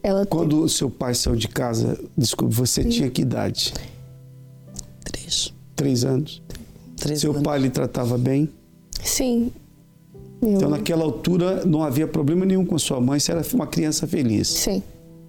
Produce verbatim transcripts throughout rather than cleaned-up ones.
Ela Quando o seu pai saiu de casa, desculpe, você Sim. tinha que idade? Três. Três anos? Três seu anos. pai lhe tratava bem? Sim. Eu... Então, naquela altura, não havia problema nenhum com sua mãe, você era uma criança feliz. Sim.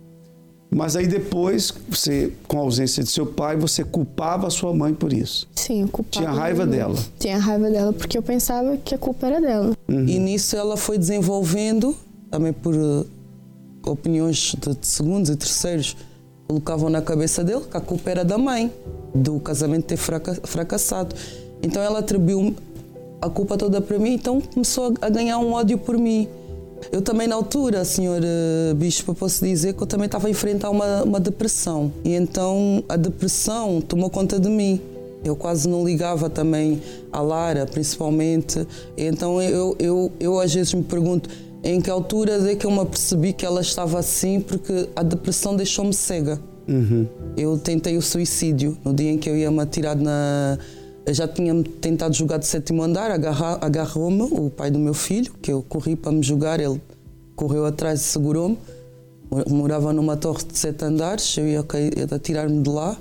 Mas aí depois, você, com a ausência de seu pai, você culpava a sua mãe por isso. Sim, eu culpava. Tinha raiva dela. Tinha raiva dela, porque eu pensava que a culpa era dela. Uhum. E nisso ela foi desenvolvendo, também por uh, opiniões de, de segundos e terceiros, colocavam na cabeça dele que a culpa era da mãe, do casamento ter fraca, fracassado. Então ela atribuiu a culpa toda para mim, então começou a, a ganhar um ódio por mim. Eu também, na altura, senhor uh, Bispo, posso dizer que eu também estava a enfrentar uma, uma depressão. E então a depressão tomou conta de mim. Eu quase não ligava também à Lara, principalmente. E então eu, eu, eu às vezes me pergunto em que alturas é que eu me apercebi que ela estava assim, porque a depressão deixou-me cega. Uhum. Eu tentei o suicídio no dia em que eu ia me atirar na... Eu já tinha tentado jogar de sétimo andar, agarrou-me o pai do meu filho, que eu corri para me jogar, ele correu atrás e segurou-me. Morava numa torre de sete andares, eu ia atirar-me de lá.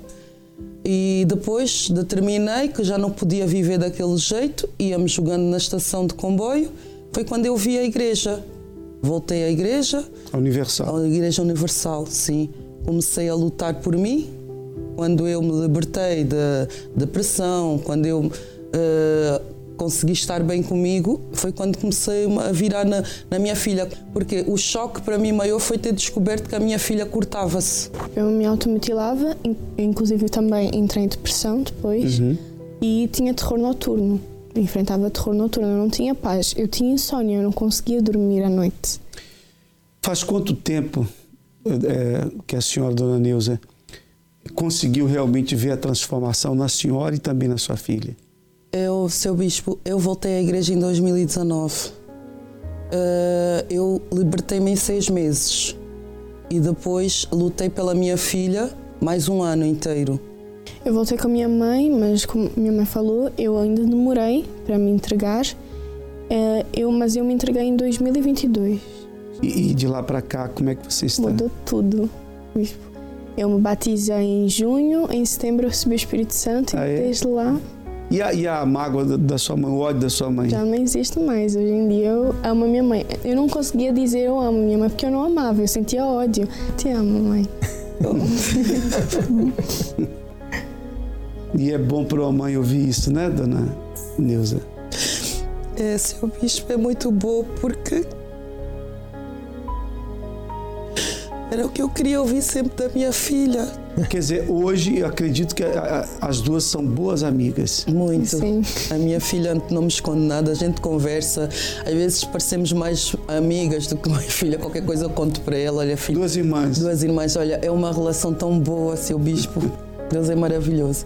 E depois determinei que já não podia viver daquele jeito, ia-me jogando na estação de comboio. Foi quando eu vi a igreja. Voltei à igreja. A Universal. A Igreja Universal, sim. Comecei a lutar por mim. Quando eu me libertei da depressão, quando eu uh, consegui estar bem comigo, foi quando comecei a virar na, na minha filha. Porque o choque para mim maior foi ter descoberto que a minha filha cortava-se. Eu me automutilava, inclusive também entrei em depressão depois, uhum. e tinha terror noturno. Enfrentava terror noturno, eu não tinha paz. Eu tinha insónia, eu não conseguia dormir à noite. Faz quanto tempo é, que a senhora, dona Neuza, conseguiu realmente ver a transformação na senhora e também na sua filha? Eu, seu Bispo, eu voltei à igreja em dois mil e dezanove. Uh, eu libertei-me em seis meses e depois lutei pela minha filha mais um ano inteiro. Eu voltei com a minha mãe, mas como minha mãe falou, eu ainda demorei para me entregar, uh, eu, mas eu me entreguei em dois mil e vinte e dois. E, e de lá para cá, como é que você está? Mudou tudo, Bispo. Eu me batizei em junho, em setembro eu recebi o Espírito Santo ah, e é? desde lá... E a, e a mágoa da, da sua mãe, o ódio da sua mãe? Já não existe mais. Hoje em dia eu amo a minha mãe. Eu não conseguia dizer eu amo a minha mãe porque eu não amava, eu sentia ódio. Te amo, mãe. E é bom para uma mãe ouvir isso, né, dona Neuza? É, seu Bispo, é muito bom porque... era o que eu queria ouvir sempre da minha filha. Quer dizer, hoje eu acredito que a, a, as duas são boas amigas. Muito. Sim. A minha filha não me esconde nada, a gente conversa. Às vezes parecemos mais amigas do que mãe e filha. Qualquer coisa eu conto para ela. Olha, filha, duas irmãs. Duas irmãs. Olha, é uma relação tão boa, seu Bispo. Deus é maravilhoso.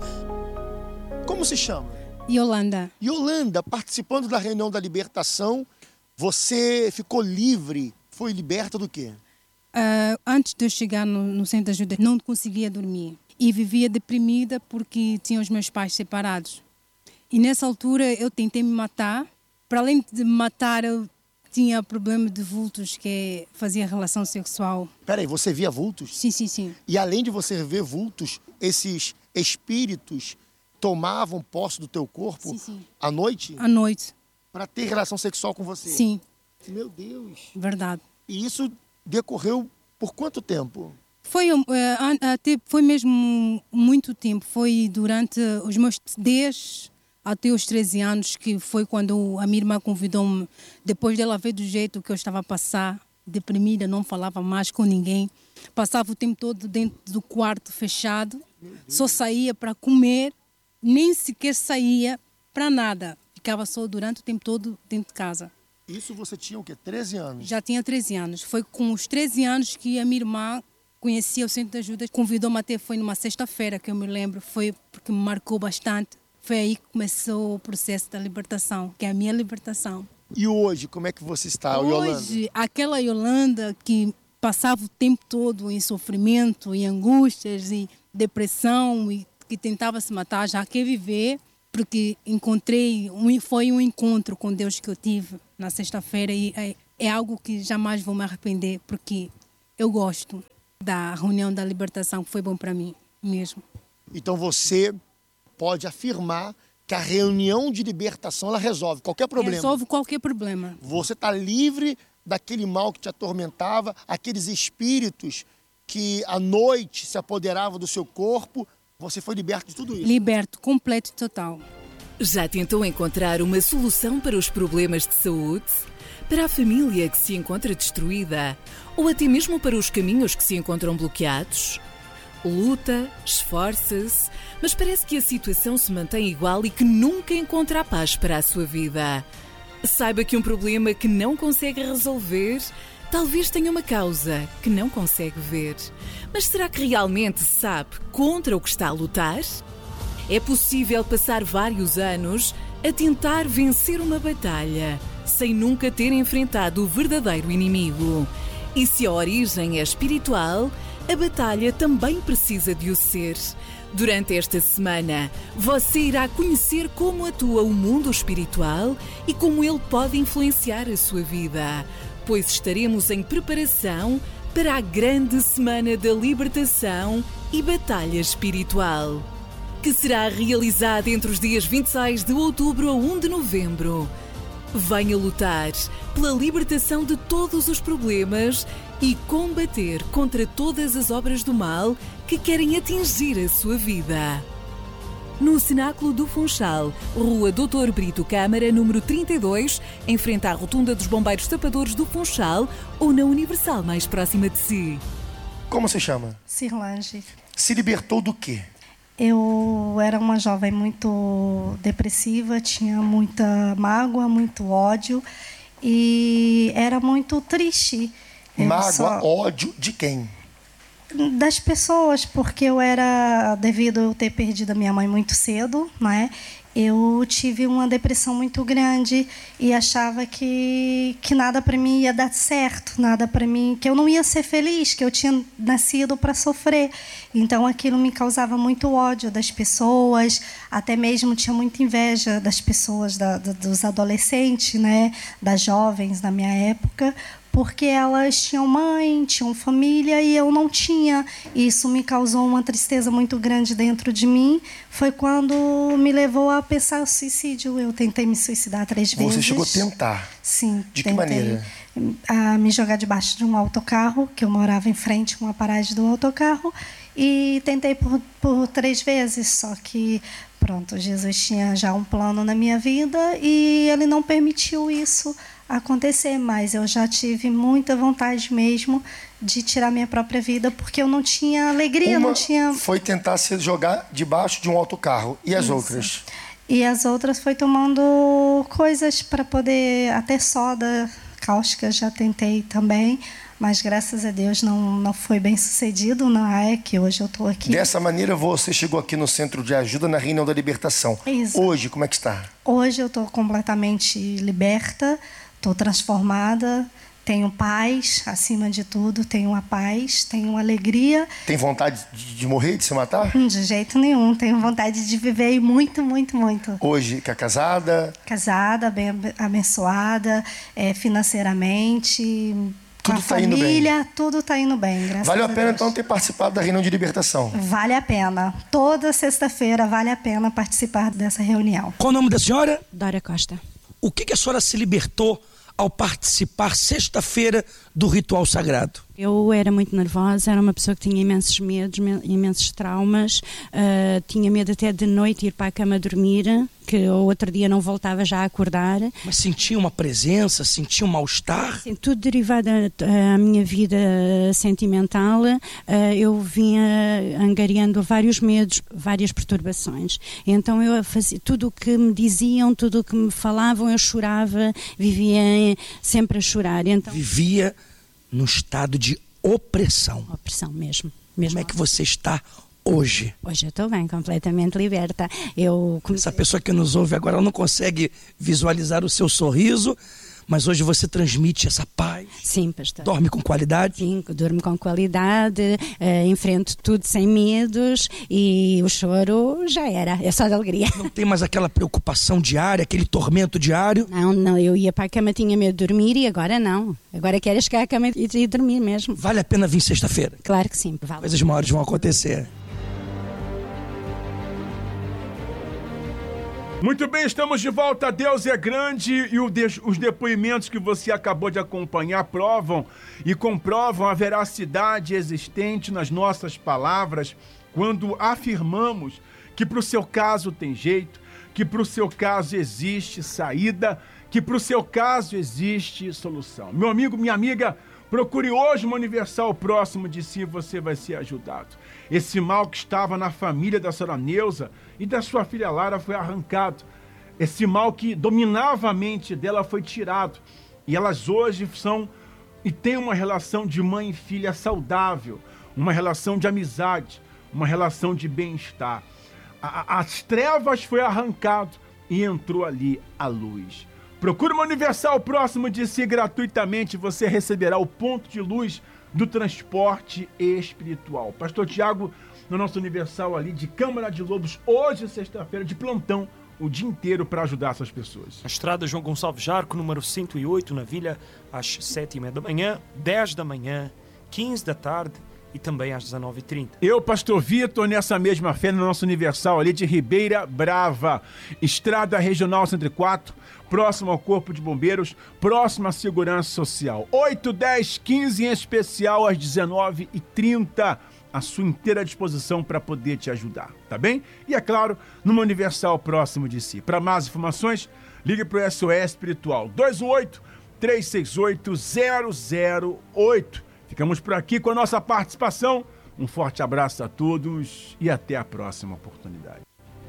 Como se chama? Yolanda. Yolanda, participando da reunião da libertação, você ficou livre, foi liberta do quê? Uh, antes de eu chegar no, no centro de ajuda, não conseguia dormir. E vivia deprimida porque tinha os meus pais separados. E nessa altura eu tentei me matar. Para além de me matar, eu tinha problema de vultos, que fazia relação sexual. Peraí, você via vultos? Sim, sim, sim. E além de você ver vultos, esses espíritos tomavam posse do teu corpo sim, sim. à noite? À noite. Para ter relação sexual com você? Sim. Meu Deus. Verdade. E isso decorreu por quanto tempo? Foi, uh, até, foi mesmo muito tempo. Foi durante os meus dez até os treze anos, que foi quando a minha irmã convidou-me, depois dela ver do jeito que eu estava a passar, deprimida, não falava mais com ninguém. Passava o tempo todo dentro do quarto fechado, só saía para comer, nem sequer saía para nada. Ficava só durante o tempo todo dentro de casa. Isso você tinha o quê? treze anos? Já tinha treze anos. Foi com os treze anos que a minha irmã conhecia o Centro de Ajuda. Convidou-me até, foi numa sexta-feira que eu me lembro. Foi porque me marcou bastante. Foi aí que começou o processo da libertação, que é a minha libertação. E hoje, como é que você está, hoje, Yolanda? Hoje, aquela Yolanda que passava o tempo todo em sofrimento, em angústias, em depressão, e que tentava se matar, já quer viver, porque encontrei, um, foi um encontro com Deus que eu tive na sexta-feira e é, é algo que jamais vou me arrepender, porque eu gosto. da reunião da libertação, que foi bom para mim mesmo. Então você pode afirmar que a reunião de libertação ela resolve qualquer problema. Resolve qualquer problema. Você está livre daquele mal que te atormentava, aqueles espíritos que à noite se apoderavam do seu corpo. Você foi liberto de tudo isso. Liberto, completo e total. Já tentou encontrar uma solução para os problemas de saúde? Para a família que se encontra destruída? Ou até mesmo para os caminhos que se encontram bloqueados? Luta, esforça-se, mas parece que a situação se mantém igual e que nunca encontra a paz para a sua vida. Saiba que um problema que não consegue resolver, talvez tenha uma causa que não consegue ver. Mas será que realmente sabe contra o que está a lutar? É possível passar vários anos a tentar vencer uma batalha, sem nunca ter enfrentado o verdadeiro inimigo. E se a origem é espiritual, a batalha também precisa de o ser. Durante esta semana, você irá conhecer como atua o mundo espiritual e como ele pode influenciar a sua vida, pois estaremos em preparação para a grande semana da libertação e batalha espiritual, que será realizada entre os dias vinte e seis de outubro a primeiro de novembro. Venha lutar pela libertação de todos os problemas e combater contra todas as obras do mal que querem atingir a sua vida. No Cenáculo do Funchal, Rua doutor Brito Câmara, número trinta e dois, em frente à Rotunda dos Bombeiros Tapadores do Funchal, ou na Universal mais próxima de si. Como se chama? Cirlange. Se libertou do quê? Eu era uma jovem muito depressiva, tinha muita mágoa, muito ódio e era muito triste. Eu Mágoa, só... ódio de quem? Das pessoas, porque eu era, devido a eu ter perdido a minha mãe muito cedo, né? Eu tive uma depressão muito grande e achava que, que nada para mim ia dar certo, nada para mim, que eu não ia ser feliz, que eu tinha nascido para sofrer. Então aquilo me causava muito ódio das pessoas, até mesmo tinha muita inveja das pessoas, da, dos adolescentes, né, das jovens na minha época, porque elas tinham mãe, tinham família e eu não tinha. Isso me causou uma tristeza muito grande dentro de mim. Foi quando me levou a pensar o suicídio. Eu tentei me suicidar três vezes. Você chegou a tentar? Sim. De que maneira? A me jogar debaixo de um autocarro, que eu morava em frente com a paragem do autocarro, e tentei por, por três vezes, só que, pronto, Jesus tinha já um plano na minha vida e Ele não permitiu isso acontecer, mas eu já tive muita vontade mesmo de tirar minha própria vida, porque eu não tinha alegria, Uma não tinha... foi tentar se jogar debaixo de um autocarro. E as Isso. outras? E as outras foi tomando coisas para poder... Até soda cáustica já tentei também, mas graças a Deus não, não foi bem sucedido, não é que hoje eu estou aqui. Dessa maneira você chegou aqui no Centro de Ajuda na Reunião da Libertação. Isso. Hoje, como é que está? Hoje eu estou completamente liberta, estou transformada, tenho paz, acima de tudo, tenho a paz, tenho alegria. Tem vontade de morrer, de se matar? De jeito nenhum, tenho vontade de viver muito, muito, muito. Hoje, que é casada? Casada, bem abençoada, é, financeiramente, tudo com a tá indo família, bem. tudo está indo bem, graças Valeu a a pena, Deus. então, ter participado da reunião de libertação? Vale a pena. Toda sexta-feira vale a pena participar dessa reunião. Qual o nome da senhora? Dória Costa. O que, que a senhora se libertou ao participar sexta-feira do ritual sagrado? Eu era muito nervosa, era uma pessoa que tinha imensos medos, imensos traumas, uh, tinha medo até de noite ir para a cama dormir, que o outro dia não voltava já a acordar. Mas sentia uma presença, sentia um mal-estar? Sim, tudo derivado da minha vida sentimental, uh, eu vinha angariando vários medos, várias perturbações. Então eu fazia tudo o que me diziam, tudo o que me falavam, eu chorava, vivia sempre a chorar. Então, vivia num estado de opressão. Opressão mesmo. mesmo. Como é que você está hoje? Hoje eu estou bem, completamente liberta. Eu comecei... Essa pessoa que nos ouve agora não consegue visualizar o seu sorriso, Mas hoje você transmite essa paz? Sim, pastor. Dorme com qualidade? Sim, durmo com qualidade, uh, enfrento tudo sem medos e o choro já era, é só de alegria. Não tem mais aquela preocupação diária, aquele tormento diário? Não, não, eu ia para a cama, tinha medo de dormir e agora não. Agora quero chegar à cama e, e dormir mesmo. Vale a pena vir sexta-feira? Claro que sim, vale. Coisas maiores vão acontecer. Muito bem, estamos de volta. Deus é grande e o de, os depoimentos que você acabou de acompanhar provam e comprovam a veracidade existente nas nossas palavras quando afirmamos que para o seu caso tem jeito, que para o seu caso existe saída, que para o seu caso existe solução. Meu amigo, minha amiga, procure hoje uma Universal próximo de si, você vai ser ajudado. Esse mal que estava na família da senhora Neuza e da sua filha Lara foi arrancado. Esse mal que dominava a mente dela foi tirado. E elas hoje são e têm uma relação de mãe e filha saudável, uma relação de amizade, uma relação de bem-estar. As trevas foi arrancado e entrou ali a luz. Procure uma Universal próximo de si gratuitamente, você receberá o ponto de luz do transporte espiritual. Pastor Tiago, no nosso Universal ali de Câmara de Lobos, hoje, sexta-feira, de plantão, o dia inteiro para ajudar essas pessoas. A estrada João Gonçalves Jarco, número cento e oito, na Vila, às sete e meia da manhã, dez da manhã, quinze da tarde e também às dezenove e trinta. Eu, Pastor Vitor, nessa mesma fé, no nosso Universal ali de Ribeira Brava, Estrada Regional cento e quatro, próximo ao Corpo de Bombeiros, próximo à Segurança Social. oito, dez, quinze, em especial às dezenove e trinta, à sua inteira disposição para poder te ajudar, tá bem? E é claro, numa Universal próximo de si. Para mais informações, ligue para o S O S Espiritual dois um oito, três seis oito, zero zero oito. Ficamos por aqui com a nossa participação. Um forte abraço a todos e até a próxima oportunidade.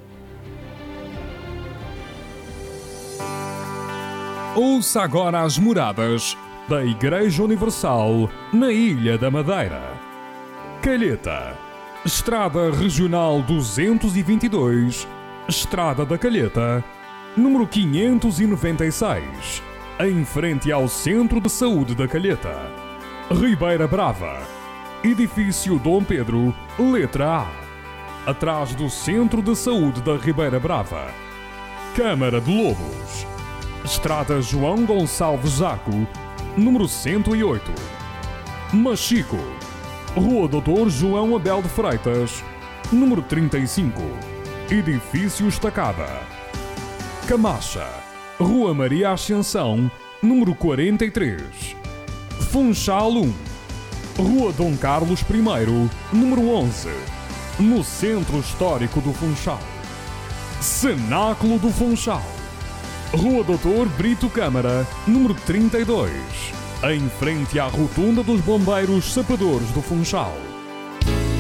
Ouça agora as moradas da Igreja Universal na Ilha da Madeira. Calheta, Estrada Regional duzentos e vinte e dois, Estrada da Calheta, número quinhentos e noventa e seis, em frente ao Centro de Saúde da Calheta. Ribeira Brava, Edifício Dom Pedro, letra A, atrás do Centro de Saúde da Ribeira Brava. Câmara de Lobos, Estrada João Gonçalves Jarco, número cento e oito. Machico, Rua doutor João Abel de Freitas, número trinta e cinco, Edifício Estacada. Camacha, Rua Maria Ascensão, número quarenta e três. Funchal um, Rua Dom Carlos I, número onze, no Centro Histórico do Funchal. Cenáculo do Funchal, Rua doutor Brito Câmara, número trinta e dois, em frente à Rotunda dos Bombeiros Sapadores do Funchal.